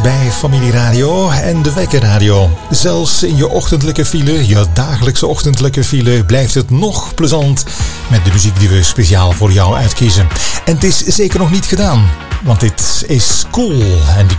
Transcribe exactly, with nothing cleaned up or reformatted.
bij Familie Radio en de Wekker Radio. Zelfs in je ochtendelijke file, je dagelijkse ochtendelijke file, blijft het nog plezant met de muziek die we speciaal voor jou uitkiezen. En het is zeker nog niet gedaan, want dit is Cool en The